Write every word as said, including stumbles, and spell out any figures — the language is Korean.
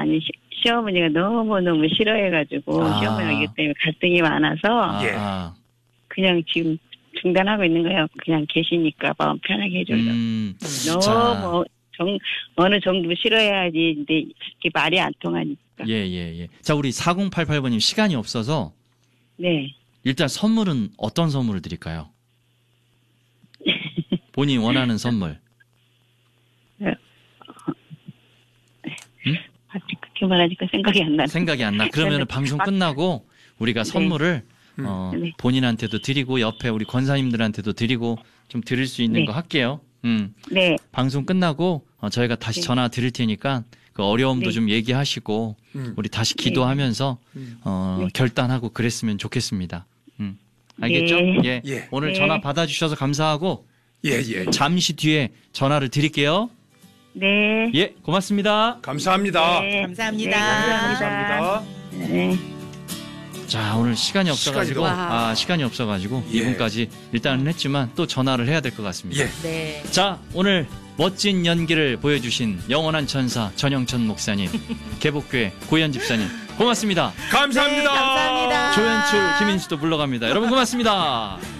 아니 시, 시어머니가 너무너무 싫어해가지고 아. 시어머니가 이것 때문에 갈등이 많아서 아, 예. 아. 그냥 지금 중단하고 있는 거예요. 그냥 계시니까 마음 편하게 해주려고. 음, 너무 자. 정, 어느 정도 싫어해야지 근데 이게 말이 안 통하니까. 예, 예, 예. 자, 우리 사공팔팔 번님 시간이 없어서 네. 일단 선물은 어떤 선물을 드릴까요? 본인이 원하는 선물. 응? 그렇게 말하니까 생각이 안 나네. 생각이 안 나. 그러면 방송 끝나고 우리가 네. 선물을 음. 어, 네. 본인한테도 드리고 옆에 우리 권사님들한테도 드리고 좀 드릴 수 있는 네. 거 할게요. 음. 네. 방송 끝나고 어, 저희가 다시 네. 전화 드릴 테니까 그 어려움도 네. 좀 얘기하시고 음. 우리 다시 기도하면서 어, 네. 결단하고 그랬으면 좋겠습니다. 음. 알겠죠? 네. 예. 예. 오늘 네. 전화 받아주셔서 감사하고 예, 예. 잠시 뒤에 전화를 드릴게요. 네. 예, 고맙습니다. 감사합니다. 네. 감사합니다. 네, 감사합니다. 네. 자, 오늘 시간이 없어가지고, 시간이 너무- 아, 시간이 없어가지고, 예. 이분까지 일단은 했지만 또 전화를 해야 될 것 같습니다. 예. 네. 자, 오늘 멋진 연기를 보여주신 영원한 천사 전영천 목사님, 개복교회 고현 집사님, 고맙습니다. 감사합니다. 네, 감사합니다. 조연출 김인수도 물러갑니다. 여러분 고맙습니다.